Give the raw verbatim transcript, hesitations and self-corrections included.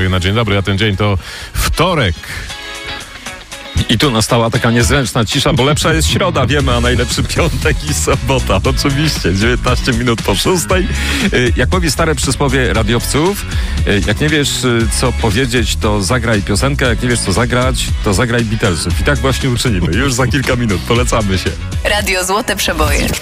Na dzień dobry, a ten dzień to wtorek. I tu nastała taka niezręczna cisza, bo lepsza jest środa, wiemy, a najlepszy piątek i sobota. Oczywiście, dziewiętnaście minut po szóstej. Jak mówi stare przysłowie radiowców, jak nie wiesz, co powiedzieć, to zagraj piosenkę, jak nie wiesz, co zagrać, to zagraj Beatlesów. I tak właśnie uczynimy. Już za kilka minut. Polecamy się. Radio Złote Przeboje.